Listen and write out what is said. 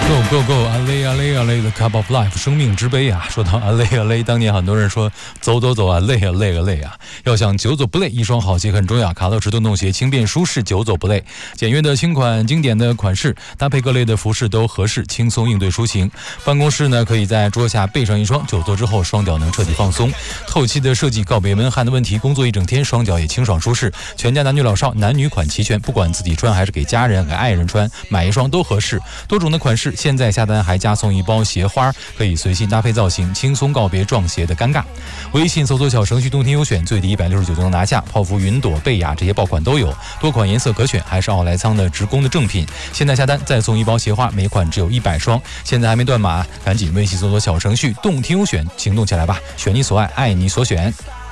Go go go， 阿雷阿雷阿雷 ，The cup of life， 生命之杯啊！说到阿雷阿雷，当年很多人说走走走啊，累啊累啊累啊！要想久走不累，一双好鞋很重要。卡乐驰洞洞鞋轻便舒适，久走不累。简约的轻款，经典的款式，搭配各类的服饰都合适，轻松应对出行。办公室呢，可以在桌下备上一双，久坐之后双脚能彻底放松。透气的设计，告别闷汗的问题，工作一整天双脚也清爽舒适。全家男女老少，男女款齐全，不管自己穿还是给家人、给爱人穿，买一双都合适。多种的款式。现在下单还加送一包鞋花，可以随心搭配造型，轻松告别撞鞋的尴尬。微信搜索小程序洞天优选，最低169就能拿下。泡芙、云朵、贝雅这些爆款都有，多款颜色可选，还是奥莱仓的直供的正品。现在下单再送一包鞋花，每款只有100双，现在还没断码，赶紧微信搜索小程序洞天优选，行动起来吧！选你所爱，爱你所选。